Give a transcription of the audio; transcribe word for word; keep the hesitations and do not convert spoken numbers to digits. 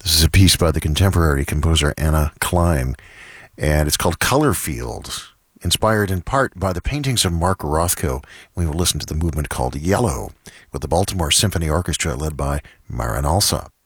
This is a piece by the contemporary composer Anna Klein, and it's called Color Fields, inspired in part by the paintings of Mark Rothko. We will listen to the movement called Yellow with the Baltimore Symphony Orchestra led by Marin Alsop.